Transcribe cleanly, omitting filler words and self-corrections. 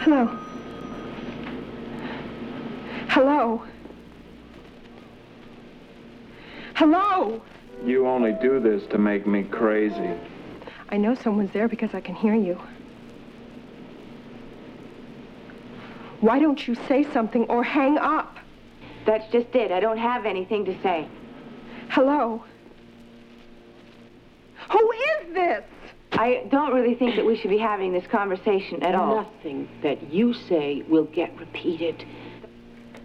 Hello. Hello. Hello. You only do this to make me crazy. I know someone's there because I can hear you. Why don't you say something or hang up? That's just it. I don't have anything to say. Hello? Who is this? I don't really think that we should be having this conversation at all. Nothing that you say will get repeated.